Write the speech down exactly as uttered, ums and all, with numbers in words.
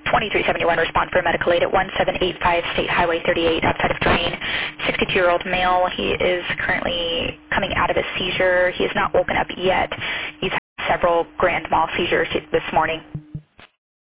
twenty-three seventy-one, respond for medical aid at one seven eight five State Highway thirty-eight outside of Drain. sixty-two-year-old male. He is currently coming out of a seizure. He has not woken up yet. He's had several grand mal seizures this morning.